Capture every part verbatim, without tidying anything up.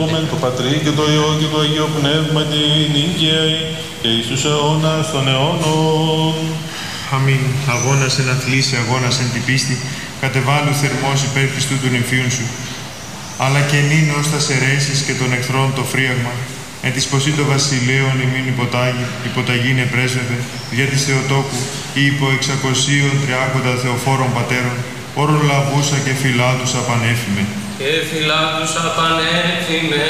Το Πατρί και το Υιό και το Αγίο Πνεύμα την νίκαιη και εις τους αιώνας των αιώνων. Αμήν. Αγώνας εν αθλήσει, αγώνας εν την πίστη, κατεβάλλου θερμός υπέρ Χριστού του νυμφίων σου. Αλλά και νυν ως τα σερέσεις και των εχθρών το φρίαγμα, εν της ποσή των βασιλέων ημίν υποτάγει, υποταγήν επρέσβευε, δια της Θεοτόκου ή υπό εξακοσίων τριάκοντα θεοφόρων πατέρων, όρων λαβούσα και φυλάτους απανέφημε. Και φυλάτους απανέφημε.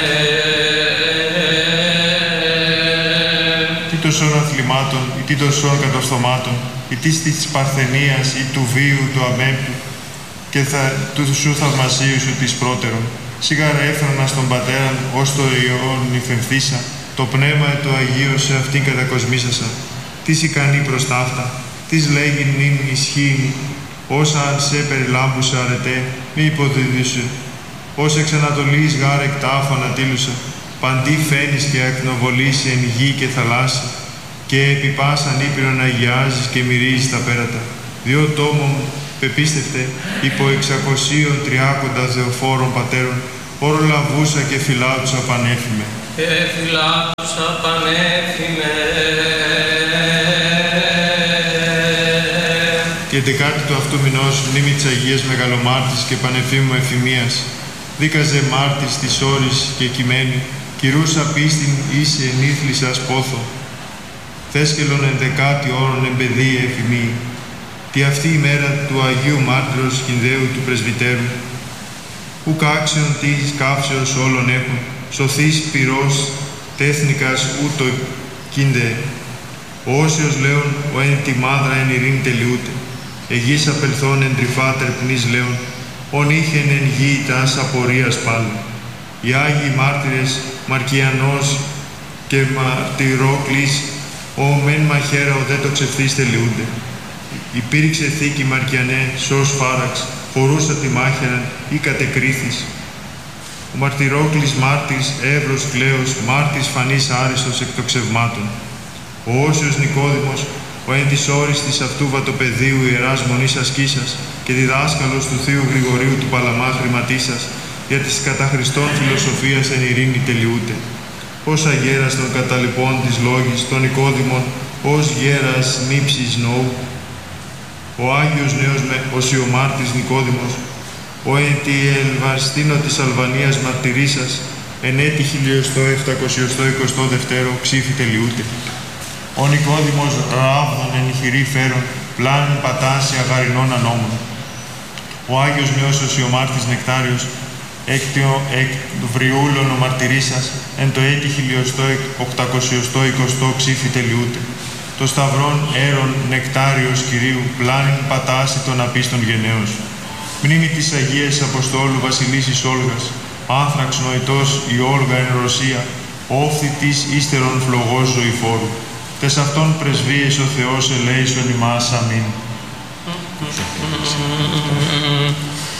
Τι τόσων αθλημάτων, ή τι τόσων κατορθωμάτων, ή τι της Παρθενίας, ή του βίου του αμέμπτου, και θα, του σου θαυμασίου σου της πρώτερον. Σίγαρα έφρανα στον Πατέραν, ως το Υιόν νυφευθήσα, το Πνεύμα το Αγίο σε αυτήν κατακοσμήσασα. Τις ικανή προς ταύτα, τις λέγει νυν ισχύει, όσα αν σε περιλάμπουσα αρετέ, μη υποδίδησου. Ως εξ Ανατολής γάρ εκ τάφου ανατήλουσα, παντί φαίνεις και ακνοβολείς εν γη και θαλάσσι, και επί πάσαν ύπηρον αγιάζεις και μυρίζεις τα πέρατα. Διό τόμων πεπίστευτε, υπό εξακοσίων τριάκοντα θεοφόρων πατέρων, όρο λαβούσα και φυλάτους απανέφημε. Και φυλάτους απανέφημε. Και δεκάτη του αυτού μηνός μνήμη της Αγίας Μεγαλομάρτης και Πανεφήμου Εφημίας, δίκαζε μάρτης της όρης και κειμένη, κυρούσα πίστην είσαι ενήθλισσας πόθο. Θέσκελον ενδεκάτη όρων εμπεδία εφημεί, τι αυτή η μέρα του Αγίου Μάρτυρος Κινδαίου του Πρεσβυτέρου, ουκ άξιον της καύσεως όλων έχουν, σωθείς πυρός τέθνικας ούτω κίνδε. Ο όσιος λέον, ο εν τη μάδρα εν ειρήνη τελειούται, εγείς απελθόν εν τρυφά τερπνής λέον, ον είχεν εν γη τας απορίας πάλι. Οι Άγιοι Μάρτυρες, Μαρκιανός και Μαρτυρόκλης, ο μεν μαχαίρα ο δε το ξεφθείς τελειούνται. Υπήρξε θήκη Μαρκιανέ, σως φάραξ, χωρούσα τη μάχαιραν ή κατεκρίθης. Ο Μαρτυρόκλης μάρτης, εύρος κλαίος, μάρτης φανής άριστος εκ των ξευμάτων. Ο Όσιος Νικόδημος, ο εν της όρης της αυτού βατοπεδίου ιεράς μονής ασκήσας και διδάσκαλος του Θείου Γρηγορίου του Παλαμά χρηματίσας, για της κατά Χριστόν φιλοσοφίας εν ειρήνη τελειούται. Ως αγέρας των καταλοιπών της λόγης, των Νικόδημων, ως γέρας νύψης νοού. Ο Άγιος Νέος με Οσιομάρτης Νικόδημος, ο εν τη Ελβαστίνο της Αλβανίας μαρτυρίσας, εν έτη χιλιοστό επτακόσιο είκοσι δεύτερο ψήφι τελειούται. Ο Νικόδημος ράβδον εν ηχηρή φέρον, πλάνην πατάσει αγαρινών ανώμων. Ο Άγιος Νέος Οσιομάρτης Νεκτάριος, εκ βριούλων ο μαρτυρίσας, εν το έτη χιλιοστό οκτακόσιο είκοσι ψήφι τελειούται. Το σταυρόν έρον Νεκτάριος Κυρίου, πλάνην πατάσει των απίστων γενναίος. Μνήμη της Αγίας Αποστόλου Βασιλίσης Όλγας, άνθραξ νοητός η Όλγα εν Ρωσία, όφθη της ύστερον φλογός ζωηφόρου. Τες αυτών πρεσβείες ο Θεός ελέησον ημάς. Αμήν.